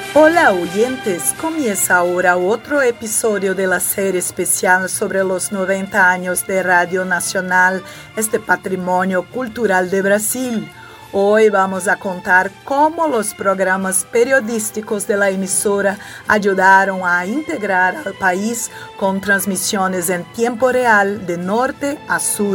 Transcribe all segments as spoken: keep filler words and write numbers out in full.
Hola oyentes, comienza ahora otro episodio de la serie especial sobre los noventa años de Radio Nacional, este patrimonio cultural de Brasil. Hoy vamos a contar cómo los programas periodísticos de la emisora ayudaron a integrar al país con transmisiones en tiempo real de norte a sur.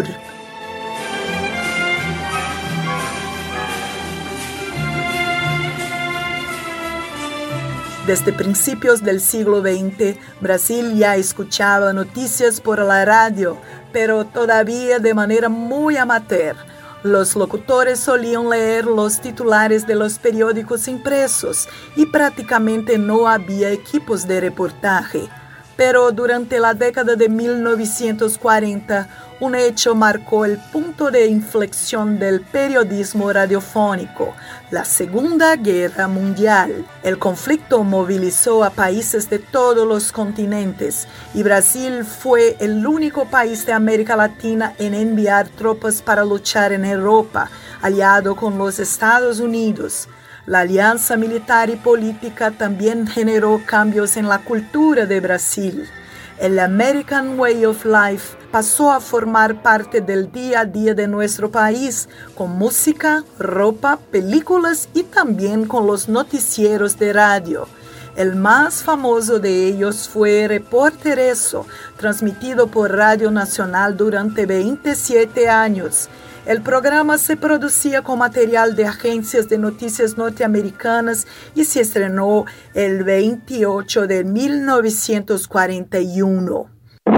Desde principios del siglo veinte, Brasil ya escuchaba noticias por la radio, pero todavía de manera muy amateur. Los locutores solían leer los titulares de los periódicos impresos y prácticamente no había equipos de reportaje. Pero durante la década de mil novecientos cuarenta, un hecho marcó el punto de inflexión del periodismo radiofónico, la Segunda Guerra Mundial. El conflicto movilizó a países de todos los continentes y Brasil fue el único país de América Latina en enviar tropas para luchar en Europa, aliado con los Estados Unidos. La alianza militar y política también generó cambios en la cultura de Brasil. El American Way of Life pasó a formar parte del día a día de nuestro país, con música, ropa, películas y también con los noticieros de radio. El más famoso de ellos fue Reportereso, transmitido por Radio Nacional durante veintisiete años. El programa se producía con material de agencias de noticias norteamericanas y se estrenó el veintiocho de mil novecientos cuarenta y uno.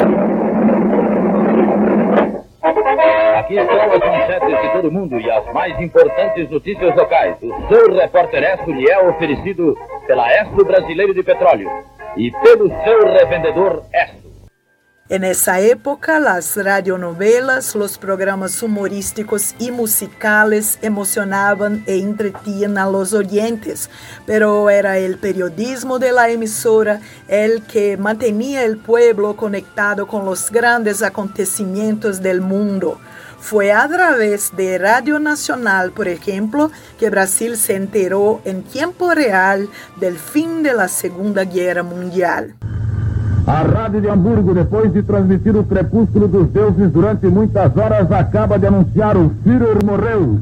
Aqui estão as manchetes de todo mundo e as mais importantes notícias locais. O seu Repórter lhe é oferecido pela Estro Brasileiro de Petróleo e pelo seu revendedor Estro. En esa época, las radionovelas, los programas humorísticos y musicales emocionaban e entretenían a los oyentes, pero era el periodismo de la emisora el que mantenía el pueblo conectado con los grandes acontecimientos del mundo. Fue a través de Radio Nacional, por ejemplo, que Brasil se enteró en tiempo real del fin de la Segunda Guerra Mundial. A Rádio de Hamburgo, depois de transmitir o crepúsculo dos deuses durante muitas horas, acaba de anunciar: o Führer morreu.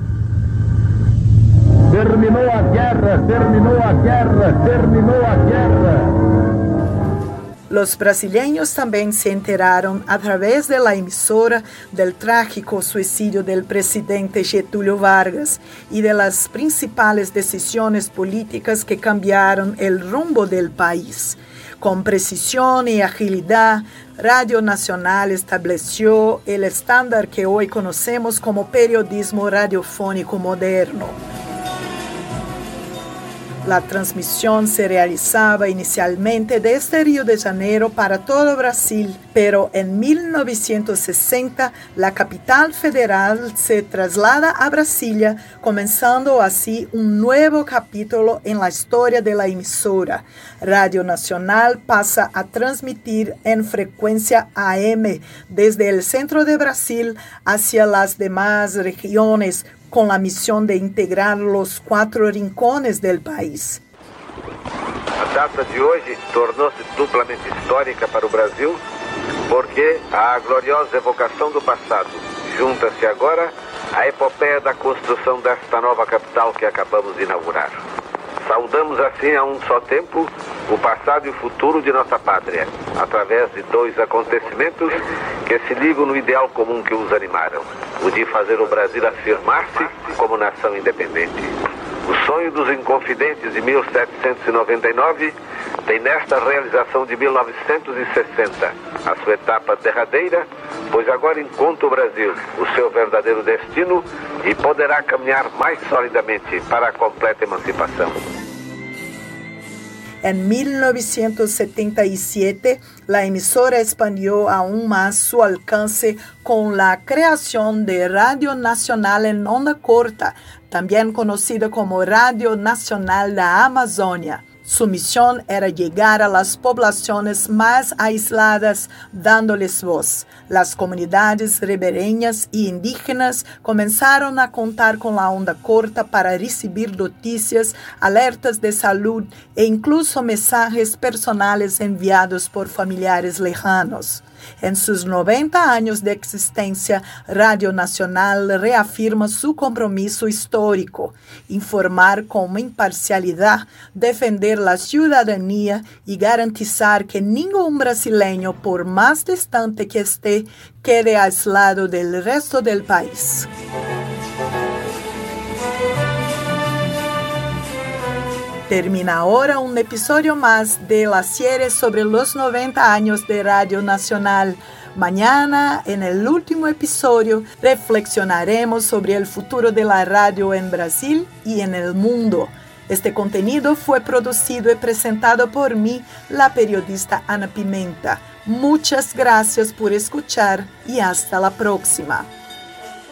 Terminou a guerra, terminou a guerra, terminou a guerra. Los brasileños también se enteraron a través de la emisora del trágico suicidio del presidente Getúlio Vargas y de las principales decisiones políticas que cambiaron el rumbo del país. Con precisión y agilidad, Radio Nacional estableció el estándar que hoy conocemos como periodismo radiofónico moderno. La transmisión se realizaba inicialmente desde Río de Janeiro para todo Brasil, pero en mil novecientos sesenta la capital federal se traslada a Brasilia, comenzando así un nuevo capítulo en la historia de la emisora. Radio Nacional pasa a transmitir en frecuencia A M desde el centro de Brasil hacia las demás regiones, con la misión de integrar los cuatro rincones del país. A data de hoje tornou-se duplamente histórica para o Brasil, porque a gloriosa evocação do passado junta-se agora à epopeia da construção desta nova capital que acabamos de inaugurar. Saudamos assim a um só tempo o passado e o futuro de nossa pátria, através de dois acontecimentos que se ligam no ideal comum que os animaram, o de fazer o Brasil afirmar-se como nação independente. O sonho dos Inconfidentes de mil setecentos e noventa e nove tem nesta realização de mil novecentos e sessenta a sua etapa derradeira, pois agora encontra o Brasil o seu verdadeiro destino e poderá caminhar mais solidamente para a completa emancipação. En mil novecientos setenta y siete, la emisora expandió aún más su alcance con la creación de Radio Nacional en onda corta, también conocida como Radio Nacional da Amazônia. Su misión era llegar a las poblaciones más aisladas, dándoles voz. Las comunidades ribereñas y indígenas comenzaron a contar con la onda corta para recibir noticias, alertas de salud e incluso mensajes personales enviados por familiares lejanos. En sus noventa años de existencia, Radio Nacional reafirma su compromiso histórico, informar con imparcialidad, defender la ciudadanía y garantizar que ningún brasileño, por más distante que esté, quede aislado del resto del país. Termina ahora un episodio más de la serie sobre los noventa años de Radio Nacional. Mañana, en el último episodio, reflexionaremos sobre el futuro de la radio en Brasil y en el mundo. Este contenido fue producido y presentado por mí, la periodista Ana Pimenta. Muchas gracias por escuchar y hasta la próxima.